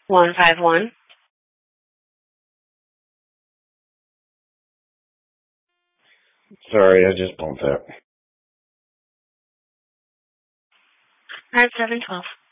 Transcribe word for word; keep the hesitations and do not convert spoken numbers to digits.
one five one. Sorry, I just bumped that. Nine seven twelve.